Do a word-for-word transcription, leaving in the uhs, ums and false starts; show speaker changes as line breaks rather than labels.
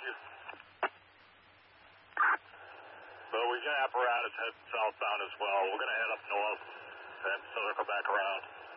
you. So we got apparatus heading southbound as well. We're going to head up north and circle back around.